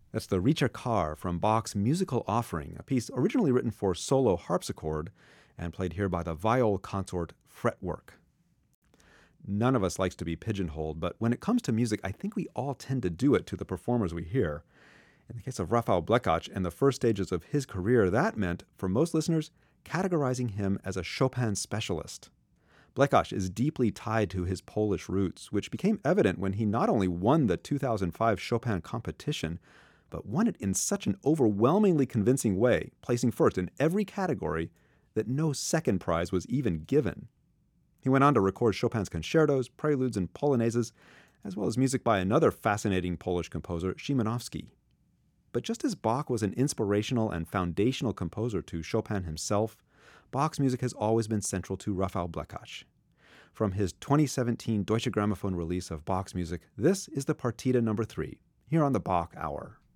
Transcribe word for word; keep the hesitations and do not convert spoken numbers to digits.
That's the Ricercar from Bach's Musical Offering, a piece originally written for solo harpsichord and played here by the viol consort Fretwork. None of us likes to be pigeonholed, but when it comes to music, I think we all tend to do it to the performers we hear. In the case of Rafał Blekacz and the first stages of his career, that meant, for most listeners, categorizing him as a Chopin specialist. Blekacz is deeply tied to his Polish roots, which became evident when he not only won the two thousand five Chopin competition, but won it in such an overwhelmingly convincing way, placing first in every category, that no second prize was even given. He went on to record Chopin's concertos, preludes, and polonaises, as well as music by another fascinating Polish composer, Szymanowski. But just as Bach was an inspirational and foundational composer to Chopin himself, Bach's music has always been central to Rafał Blekacz. From his twenty seventeen Deutsche Grammophon release of Bach's music, this is the Partita number three, here on the Bach Hour.